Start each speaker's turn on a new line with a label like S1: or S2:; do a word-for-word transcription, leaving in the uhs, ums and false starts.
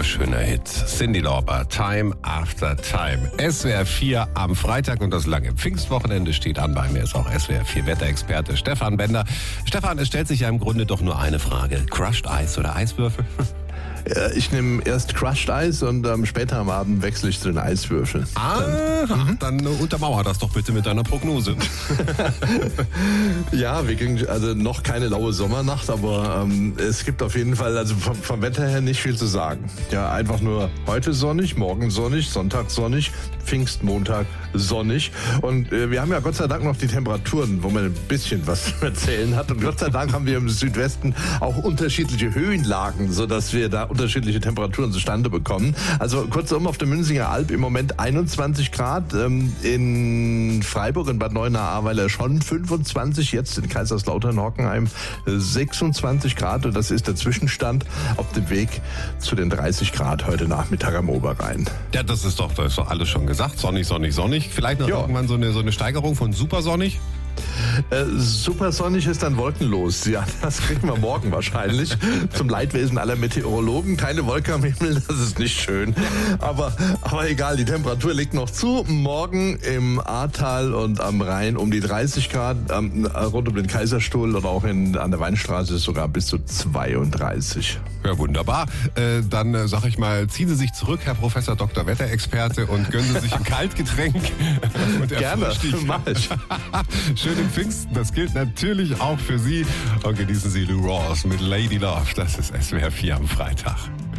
S1: wunderschöner Hit. Cyndi Lauper, Time After Time. S W R vier am Freitag und das lange Pfingstwochenende steht an. Bei mir ist auch S W R vier Wetterexperte Stefan Bender. Stefan, es stellt sich ja im Grunde doch nur eine Frage. Crushed Eis oder Eiswürfel?
S2: Ich nehme erst Crushed Eis und ähm, später am Abend wechsle ich zu den Eiswürfeln.
S1: Ah, dann, dann äh, untermauer das doch bitte mit deiner Prognose.
S2: Ja, wir kriegen also noch keine laue Sommernacht, aber ähm, es gibt auf jeden Fall also vom, vom Wetter her nicht viel zu sagen. Ja, einfach nur heute sonnig, morgen sonnig, Sonntag sonnig, Pfingstmontag sonnig. Und äh, wir haben ja Gott sei Dank noch die Temperaturen, wo man ein bisschen was zu erzählen hat. Und Gott sei Dank haben wir im Südwesten auch unterschiedliche Höhenlagen, sodass wir da unterschiedliche Temperaturen zustande bekommen. Also kurzum, auf der Münzinger Alb im Moment einundzwanzig Grad, ähm, in Freiburg und Bad Neuenahr-Ahrweiler schon fünfundzwanzig, jetzt in Kaiserslautern-Hockenheim sechsundzwanzig Grad und das ist der Zwischenstand auf dem Weg zu den dreißig Grad heute Nachmittag am Oberrhein.
S1: Ja, das ist doch, das ist doch alles schon gesagt. Sonnig, sonnig, sonnig. Vielleicht noch
S2: Ja.
S1: irgendwann so eine, so eine Steigerung von supersonnig?
S2: Äh, super sonnig ist dann wolkenlos. Ja, das kriegen wir morgen wahrscheinlich. Zum Leidwesen aller Meteorologen. Keine Wolke am Himmel, das ist nicht schön. Aber, aber egal, die Temperatur liegt noch zu. Morgen im Ahrtal und am Rhein um die dreißig Grad. Ähm, rund um den Kaiserstuhl oder auch in, an der Weinstraße sogar bis zu zweiunddreißig.
S1: Ja, wunderbar. Äh, dann äh, sag ich mal, ziehen Sie sich zurück, Herr Professor Doktor Wetterexperte, und gönnen Sie sich ein Kaltgetränk. Und
S2: Gerne,
S1: erfrisch
S2: mach ich.
S1: Schöne Pfingsten, das gilt natürlich auch für Sie. Und genießen Sie Lou Rawls mit Lady Love. Das ist S W R vier am Freitag.